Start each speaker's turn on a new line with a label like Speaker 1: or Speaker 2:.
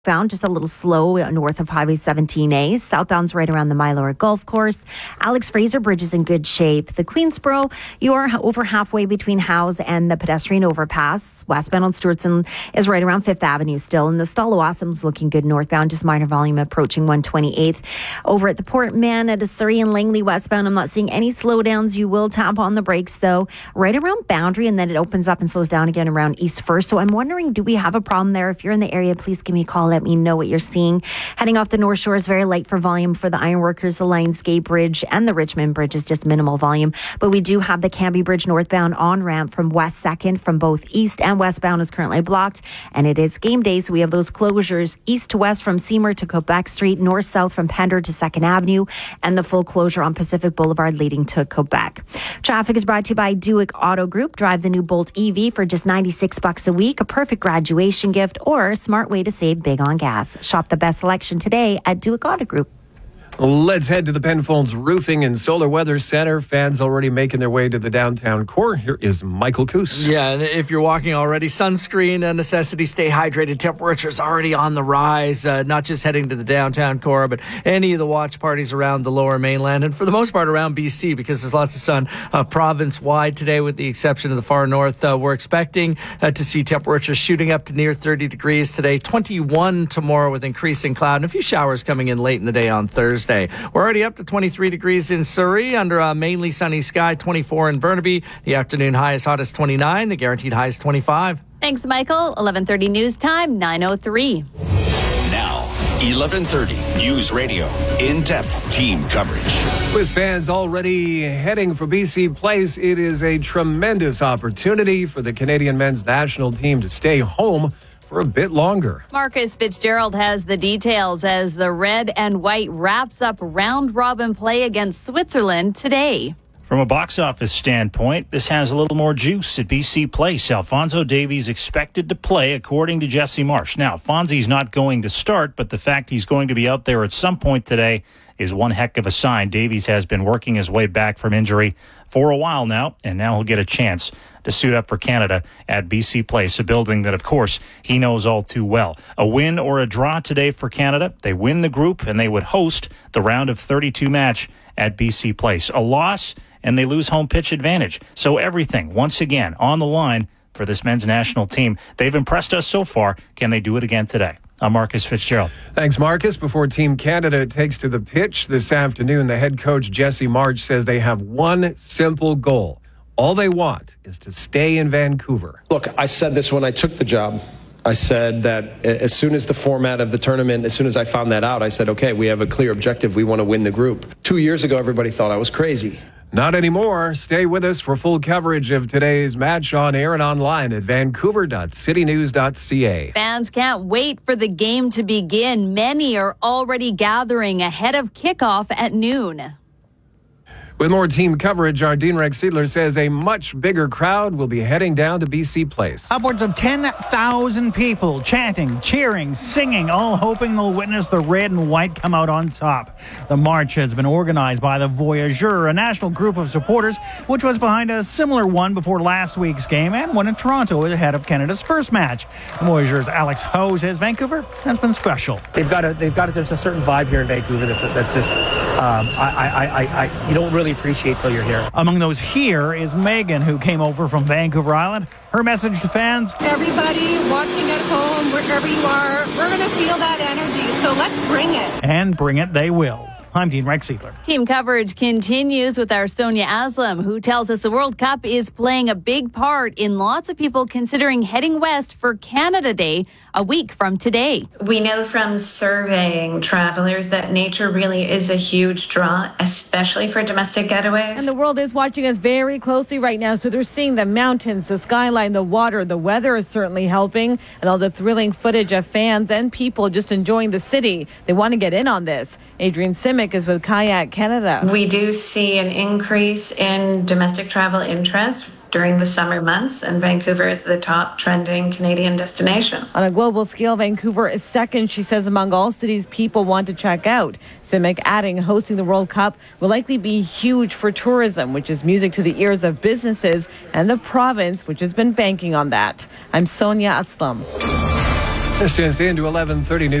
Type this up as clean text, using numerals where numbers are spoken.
Speaker 1: Bound just a little slow north of Highway 17A. Southbound's right around the Mylor Golf Course. Alex Fraser Bridge is in good shape. The Queensboro, you are over halfway between Howes and the pedestrian overpass. Westbound on Stewartson is right around 5th Avenue still. And the Stalo-Awesome's looking good northbound, just minor volume approaching 128th. Over at the Port Mann Surrey and Langley westbound, I'm not seeing any slowdowns. You will tap on the brakes though, right around Boundary, and then it opens up and slows down again around East First. So I'm wondering, do we have a problem there? If you're in the area, please give me a call. Let me know what you're seeing. Heading off the North Shore is very light for volume for the Ironworkers, the Lionsgate Bridge, and the Richmond Bridge is just minimal volume. But we do have the Cambie Bridge northbound on-ramp from West 2nd from both east and westbound is currently blocked. And it is game day, so we have those closures east to west from Seymour to Quebec Street, north-south from Pender to 2nd Avenue, and the full closure on Pacific Boulevard leading to Quebec. Traffic is brought to you by Duick Auto Group. Drive the new Bolt EV for just $96 a week, a perfect graduation gift or a smart way to save big on gas. Shop the best selection today at Duick Auto Group.
Speaker 2: Let's head to the Penfolds Roofing and Solar Weather Center. Fans already making their way to the downtown core. Here is Michael Coos.
Speaker 3: Yeah, and if you're walking already, sunscreen a necessity. Stay hydrated. Temperatures already on the rise, not just heading to the downtown core, but any of the watch parties around the lower mainland, and for the most part around BC, because there's lots of sun province-wide today, with the exception of the far north. We're expecting to see temperatures shooting up to near 30 degrees today, 21 tomorrow with increasing cloud, and a few showers coming in late in the day on Thursday. We're already up to 23 degrees in Surrey under a mainly sunny sky, 24 in Burnaby. The afternoon high is hottest 29. The guaranteed high is 25.
Speaker 4: Thanks, Michael. 11:30 news time, 9:03.
Speaker 5: Now, 11:30 News Radio. In-depth team coverage.
Speaker 2: With fans already heading for BC Place, it is a tremendous opportunity for the Canadian men's national team to stay home for a bit longer.
Speaker 4: Marcus Fitzgerald has the details as the red and white wraps up round-robin play against Switzerland today.
Speaker 6: From a box office standpoint, this has a little more juice at BC Place. Alphonso Davies expected to play, according to Jesse Marsh. Now, Fonzie's not going to start, but the fact he's going to be out there at some point today is one heck of a sign. Davies has been working his way back from injury for a while now, and now he'll get a chance to suit up for Canada at BC Place, a building that, of course, he knows all too well. A win or a draw today for Canada. They win the group, and they would host the round of 32 match at BC Place. A loss, and they lose home pitch advantage. So everything, once again, on the line for this men's national team. They've impressed us so far. Can they do it again today? I'm Marcus Fitzgerald.
Speaker 2: Thanks, Marcus. Before Team Canada takes to the pitch this afternoon, the head coach, Jesse Marsh, says they have one simple goal. All they want is to stay in Vancouver.
Speaker 7: Look, I said this when I took the job. I said that as soon as the format of the tournament, as soon as I found that out, I said, okay, we have a clear objective. We want to win the group. 2 years ago, everybody thought I was crazy.
Speaker 2: Not anymore. Stay with us for full coverage of today's match on air and online at vancouver.citynews.ca.
Speaker 4: Fans can't wait for the game to begin. Many are already gathering ahead of kickoff at noon.
Speaker 2: With more team coverage, our Dean Rex Seidler says a much bigger crowd will be heading down to BC Place.
Speaker 8: Upwards of 10,000 people chanting, cheering, singing, all hoping they'll witness the red and white come out on top. The march has been organized by the Voyageurs, a national group of supporters, which was behind a similar one before last week's game and one in Toronto ahead of Canada's first match. The Voyageurs' Alex Ho says Vancouver has been special.
Speaker 9: There's a certain vibe here in Vancouver that's just, you don't really appreciate till you're here.
Speaker 8: Among those here is Megan, who came over from Vancouver Island. Her message to fans:
Speaker 10: everybody watching at home, wherever you are, we're going to feel that energy, so let's bring it.
Speaker 8: And bring it they will. I'm Dean Rex Seidler.
Speaker 4: Team coverage continues with our Sonia Aslam, who tells us the World Cup is playing a big part in lots of people considering heading west for Canada Day a week from today.
Speaker 11: We know from surveying travelers that nature really is a huge draw, especially for domestic getaways.
Speaker 1: And the world is watching us very closely right now, so they're seeing the mountains, the skyline, the water. The weather is certainly helping, and all the thrilling footage of fans and people just enjoying the city. They want to get in on this. Adrienne Simic is with Kayak Canada.
Speaker 11: We do see an increase in domestic travel interest during the summer months, and Vancouver is the top trending Canadian destination.
Speaker 1: On a global scale, Vancouver is second, she says, among all cities people want to check out. Simic adding hosting the World Cup will likely be huge for tourism, which is music to the ears of businesses and the province, which has been banking on that. I'm Sonia Aslam.
Speaker 2: This just into 11:30 news.